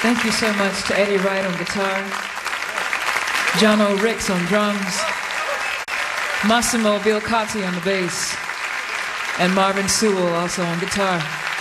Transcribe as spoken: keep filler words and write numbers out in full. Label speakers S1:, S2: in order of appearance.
S1: Thank you so much to Eddie Wright on guitar, John O. Ricks on drums, Massimo Bielcati on the bass, and Marvin Sewell also on guitar.